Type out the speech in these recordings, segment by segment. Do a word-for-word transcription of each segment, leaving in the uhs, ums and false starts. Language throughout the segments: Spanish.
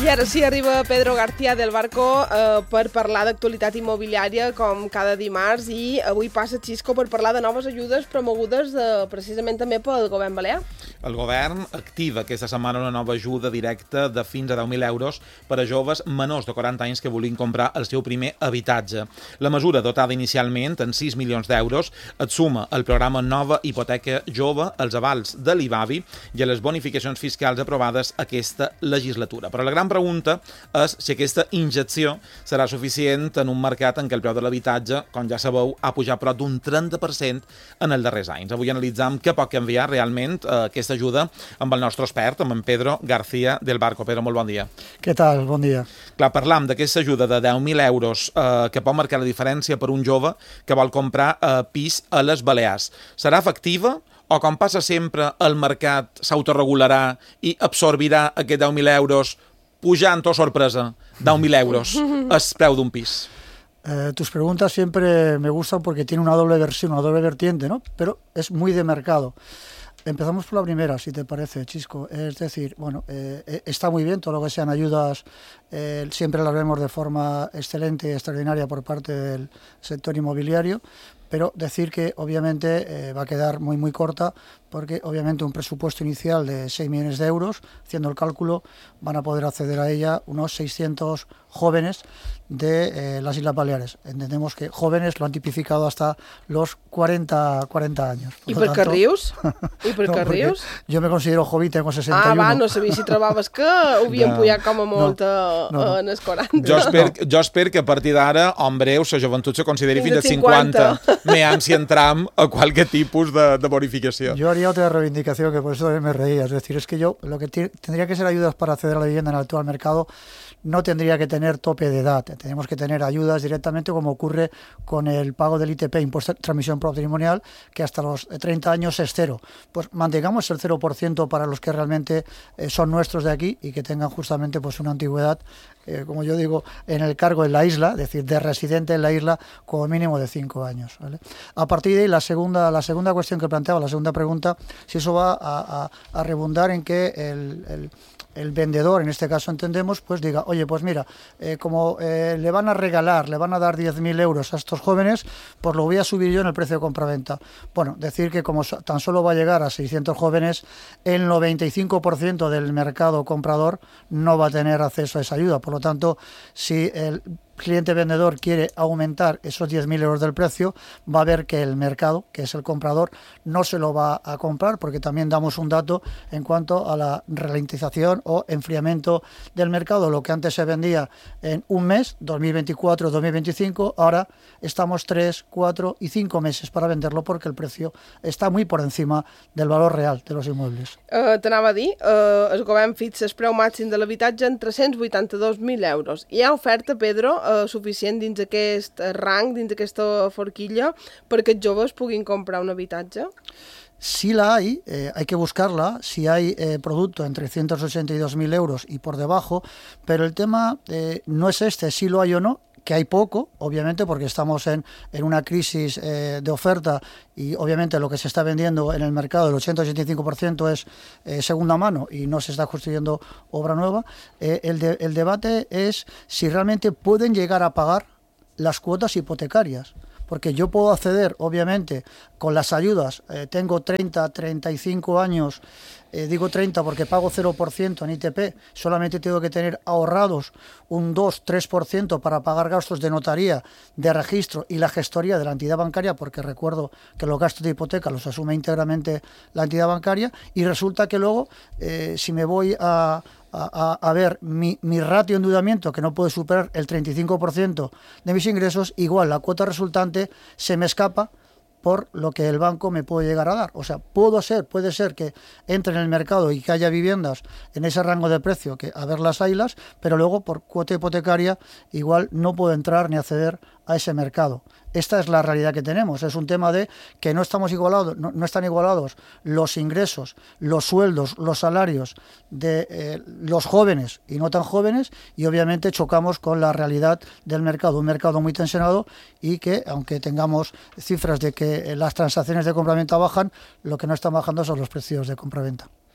I ara sí, arriba Pedro García del Barco eh, per parlar d'actualitat immobiliària com cada dimarts, i avui passa Xisco per parlar de noves ajudes promogudes de, precisament també pel govern balear. El govern activa aquesta setmana una nova ajuda directa de fins a deu mil euros per a joves menors de quaranta anys que vulguin comprar el seu primer habitatge. La mesura, dotada inicialment en sis milions d'euros, et suma al programa Nova Hipoteca Jove, als avals de l'I B A V I i a les bonificacions fiscals aprovades aquesta legislatura. Però la gran pregunta és si aquesta injecció serà suficient en un mercat en què el preu de l'habitatge, com ja sabeu, ha pujat prop d'un trenta per cent en els darrers anys. Avui analitzam què pot canviar realment eh, aquesta ajuda amb el nostre expert, amb en Pedro García del Barco. Pedro, molt bon dia. Què tal? Bon dia. Clar, parlam d'aquesta ajuda de deu mil euros eh, que pot marcar la diferència per un jove que vol comprar eh, pis a les Balears. Serà efectiva o, com passa sempre, el mercat s'autoregularà i absorbirà aquests deu mil euros pujant, o sorpresa, deu mil euros el preu d'un pis? Eh, tus preguntas siempre me gustan porque tiene una doble versión, una doble vertiente, ¿no? Pero es muy de mercado. Empezamos por la primera, si te parece, Xisco. Es decir, bueno, eh, está muy bien todo lo que sean ayudas, eh, siempre las vemos de forma excelente y extraordinaria por parte del sector inmobiliario, pero decir que obviamente eh, va a quedar muy muy corta, porque obviamente un presupuesto inicial de seis millones de euros, haciendo el cálculo, van a poder acceder a ella unos seiscientos jóvenes de eh, las Islas Baleares. Entendemos que jóvenes lo han tipificado hasta los cuarenta años. I per què rius? I per què rius? Jo me considero joven, tengo seixanta i u. Ah, va, no sabia si trobaves que ho havien no, pujat com a molt no, a, no, no. en els quaranta. Jo espero, jo espero que a partir d'ara, en breu, la joventut se consideri fins als cinquanta, meant si entram a qualque tipus de, de bonificació. Yo haría otra reivindicación, que por eso me reía. Es decir, es que yo, lo que tendría que ser ayudas para acceder a la vivienda en el actual mercado, no tendría que tener tope de edad. Tenemos que tener ayudas directamente, como ocurre con el pago del I T P, impuesto de transmisión patrimonial, que hasta los treinta años es cero. Pues mantengamos el cero por ciento para los que realmente eh, son nuestros de aquí y que tengan justamente pues una antigüedad, eh, como yo digo, en el cargo en la isla, es decir, de residente en la isla, como mínimo de cinco años. ¿Vale? A partir de ahí, la segunda, la segunda cuestión que planteaba, la segunda pregunta, si eso va a, a, a redundar en que el, el el vendedor, en este caso entendemos, pues diga, oye, pues mira, eh, como eh, le van a regalar, le van a dar diez mil euros a estos jóvenes, pues lo voy a subir yo en el precio de compraventa. Bueno, decir que como tan solo va a llegar a seiscientos jóvenes, el noventa y cinco por ciento del mercado comprador no va a tener acceso a esa ayuda. Por lo tanto, si el cliente vendedor quiere aumentar esos diez mil euros del precio, va a ver que el mercado, que es el comprador, no se lo va a comprar, porque también damos un dato en cuanto a la ralentización o enfriamiento del mercado. Lo que antes se vendía en un mes, dos mil veinticuatro dos mil veinticinco, ahora estamos tres, cuatro y cinco meses para venderlo, porque el precio está muy por encima del valor real de los inmuebles. Uh, T'anava a dir, uh, el govern fixa el preu màxim de l'habitatge en tres-cents vuitanta-dos mil euros. Hi ha oferta, Pedro, Uh, suficient dins aquest rang, dins aquesta forquilla, perquè els joves puguin comprar un habitatge? Si la hay, eh, hay que buscarla, si hay eh, producto en trescientos ochenta y dos mil euros y por debajo, pero el tema eh, no es este, si lo hay o no, que hay poco, obviamente, porque estamos en, en una crisis eh, de oferta, y obviamente lo que se está vendiendo en el mercado, el ochenta a ochenta y cinco por ciento es eh, segunda mano y no se está construyendo obra nueva. Eh, el, de, el debate es si realmente pueden llegar a pagar las cuotas hipotecarias. Porque yo puedo acceder, obviamente, con las ayudas, eh, tengo treinta, treinta y cinco años, eh, digo treinta porque pago cero por ciento en I T P, solamente tengo que tener ahorrados un dos, tres por ciento para pagar gastos de notaría, de registro y la gestoría de la entidad bancaria, porque recuerdo que los gastos de hipoteca los asume íntegramente la entidad bancaria, y resulta que luego, eh, si me voy a... A, a, a ver mi, mi ratio de endeudamiento, que no puede superar el treinta y cinco por ciento de mis ingresos, igual la cuota resultante se me escapa por lo que el banco me puede llegar a dar. O sea, puedo ser, puede ser que entre en el mercado y que haya viviendas en ese rango de precio, que a ver las haylas, pero luego por cuota hipotecaria igual no puedo entrar ni acceder a ese mercado. Esta es la realidad que tenemos. Es un tema de que no estamos igualados, no, no están igualados los ingresos, los sueldos, los salarios de eh, los jóvenes y no tan jóvenes, y obviamente chocamos con la realidad del mercado, un mercado muy tensionado, y que aunque tengamos cifras de que las transacciones de compraventa bajan, lo que no están bajando son los precios de compraventa.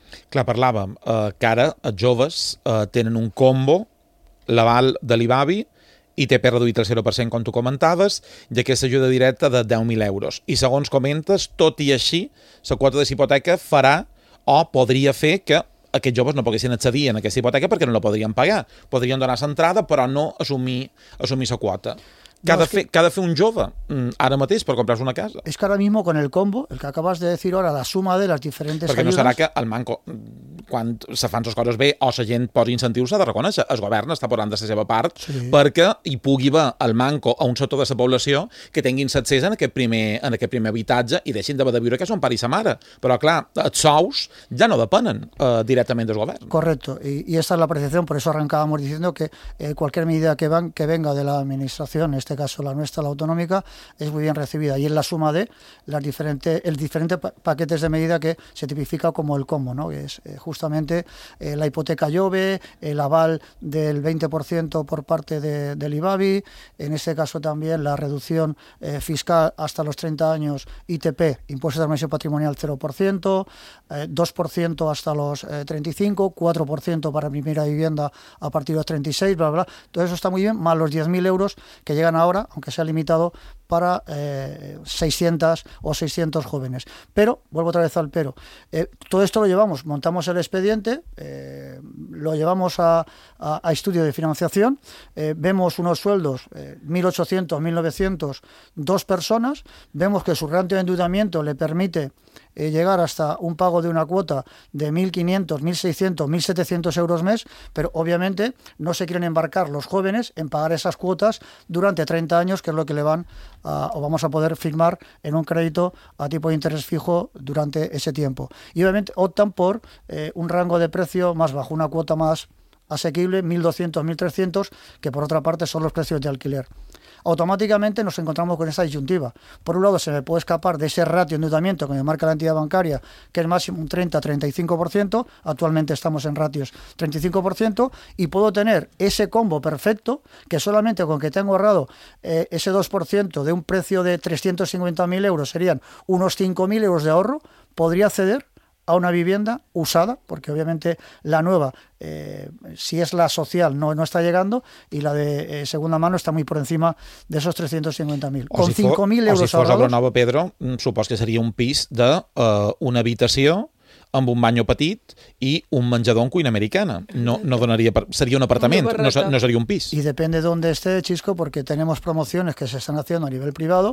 Clar, parlàvem eh, que ara els joves eh, tenen un combo, l'aval de l'Ibavi i T P reduït al zero per cent, com tu comentaves, i aquesta ajuda directa de deu mil euros. I segons comentes, tot i així, la quota de hipoteca farà o podria fer que aquests joves no poguessin accedir a aquesta hipoteca perquè no la podrien pagar. Podrien donar l'entrada, però no assumir assumir la quota. ¿Qué ha, no, de fe, que... ¿Qué ha de fer un jove ara mateix per comprar-se una casa? Es que ahora mismo con el combo, el que acabas de decir ahora, la suma de las diferentes Perquè ayudas... no serà que el manco, quan se fan les coses bé o la gent posa incentius, s'ha de reconèixer. El govern està posant de la seva part sí. perquè hi pugui haver el manco a un sector de la població que tinguin accés en aquest primer, en aquest primer habitatge i deixin d'haver de viure que són pare i sa mare. Però, clar, els sous ja no depenen eh, directament del govern. Correcto, y, y esta es la apreciación, por eso arrancábamos diciendo que eh, cualquier medida que, van, que venga de la administración, en este caso la nuestra, la autonómica, es muy bien recibida y es la suma de las diferentes, el diferentes pa paquetes de medida que se tipifica como el combo, ¿no? Que es eh, justamente eh, la hipoteca Jove, el aval del veinte por ciento por parte de, del Ibavi, en este caso también la reducción eh, fiscal hasta los treinta años, I T P, impuesto de transmisión patrimonial cero por ciento, eh, dos por ciento hasta los eh, treinta y cinco, cuatro por ciento para primera vivienda a partir de los treinta y seis, bla, bla, bla. Todo eso está muy bien, más los diez mil euros que llegan ahora, aunque sea limitado, para eh, seiscientos o seiscientos jóvenes. Pero, vuelvo otra vez al pero, eh, todo esto lo llevamos, montamos el expediente, eh, lo llevamos a, a, a estudio de financiación, eh, vemos unos sueldos, eh, mil ochocientos, mil novecientos, dos personas, vemos que su ratio de endeudamiento le permite eh, llegar hasta un pago de una cuota de mil quinientos, mil seiscientos, mil setecientos euros mes, pero obviamente no se quieren embarcar los jóvenes en pagar esas cuotas durante treinta años, que es lo que le van a, o vamos a poder firmar en un crédito a tipo de interés fijo durante ese tiempo. Y obviamente optan por eh, un rango de precio más bajo, una cuota más asequible, mil doscientos, mil trescientos, que por otra parte son los precios de alquiler. Automáticamente nos encontramos con esa disyuntiva. Por un lado, se me puede escapar de ese ratio de endeudamiento que me marca la entidad bancaria, que es máximo un treinta a treinta y cinco por ciento, actualmente estamos en ratios treinta y cinco por ciento, y puedo tener ese combo perfecto, que solamente con que tengo ahorrado eh, ese dos por ciento de un precio de trescientos cincuenta mil euros, serían unos cinco mil euros de ahorro, podría acceder a una vivienda usada, porque obviamente la nueva, eh, si es la social, no, no está llegando, y la de eh, segunda mano está muy por encima de esos trescientos cincuenta mil. Con si cinco mil euros ahorrados... O si fos ahorrados, a la nova, Pedro, supos que seria un pis de uh, una habitació amb un banyo petit i un menjador en cuina americana. No, no donaria per... Seria un apartament, no, no seria un pis. Y depende de dónde esté, Chisco, porque tenemos promociones que se están haciendo a nivel privado.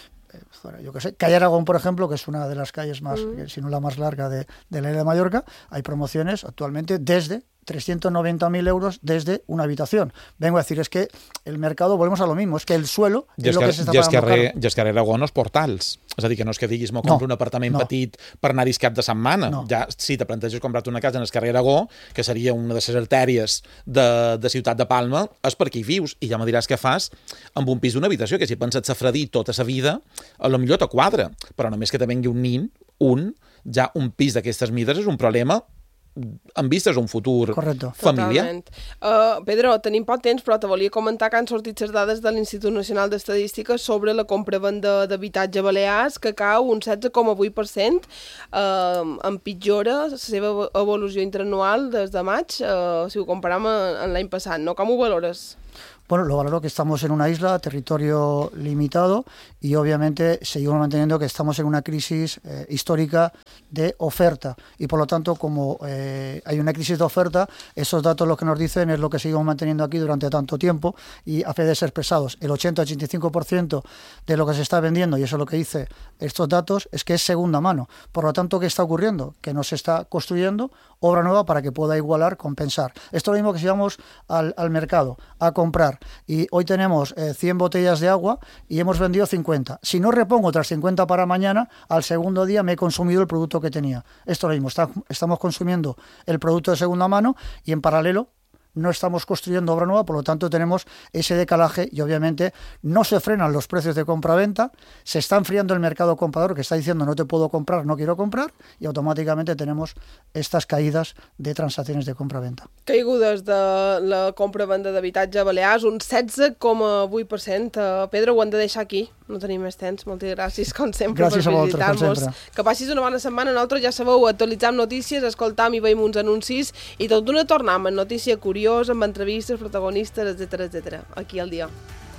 Yo qué sé, Calle Aragón, por ejemplo, que es una de las calles más, mm. si no la más larga de, de la isla de Mallorca, hay promociones actualmente desde trescientos noventa mil euros desde una habitación. Vengo a decir, es que el mercado, volvemos a lo mismo, es que el suelo és, és el que s'està pagant molt car. I és que a Aragón els portals. És a dir, que no és que diguis, m'ho compro no, un apartament no. petit per anar-hi cap de setmana. No. Ja, si te planteges comprar-te una casa en el carrer Aragó, que seria una de les artèries de, de Ciutat de Palma, és per aquí vius. I ja me diràs què fas amb un pis d'una habitació, que si penses safradir tota sa vida, a lo millor te quadra. Però només que te vengui un nin, un, ja un pis d'aquestes mides és un problema amb vistes a un futur Correcto. familiar. Uh, Pedro, tenim poc temps, però te volia comentar que han sortit les dades de l'Institut Nacional d'Estadística sobre la compra-venda d'habitatge a Balears, que cau un setze coma vuit per cent, uh, empitjora la seva evolució interanual des de maig, uh, si ho comparam amb l'any passat, no? Com ho valores? Bueno, lo valoro que estamos en una isla, territorio limitado, y obviamente seguimos manteniendo que estamos en una crisis eh, histórica de oferta. Y por lo tanto, como eh, hay una crisis de oferta, esos datos lo que nos dicen es lo que seguimos manteniendo aquí durante tanto tiempo, y a fe de ser pesados, el ochenta a ochenta y cinco por ciento de lo que se está vendiendo, y eso es lo que dice estos datos, es que es segunda mano. Por lo tanto, ¿qué está ocurriendo? Que no se está construyendo obra nueva para que pueda igualar, compensar. Esto es lo mismo que si vamos al, al mercado a comprar y hoy tenemos eh, cien botellas de agua y hemos vendido cincuenta. Si no repongo otras cincuenta para mañana, al segundo día me he consumido el producto que tenía. Esto es lo mismo, está, estamos consumiendo el producto de segunda mano y en paralelo no estamos construyendo obra nueva, por lo tanto tenemos ese decalaje y obviamente no se frenan los precios de compra-venta, se está enfriando el mercado comprador que está diciendo no te puedo comprar, no quiero comprar, y automáticamente tenemos estas caídas de transacciones de compra-venta. Caigudes de la compra-venda d'habitatge a Balears, un setze coma vuit per cent. Pedro, ho hem de deixar aquí, no tenim més temps. Moltes gràcies, com sempre, gràcies per visitar-nos. Que passis una bona setmana. Nosaltres, ja sabeu, actualitzam notícies, escoltam i veiem uns anuncis i tot d'una tornem amb notícia curiosa, amb entrevistes, protagonistes, etcètera, etcètera, aquí al dia.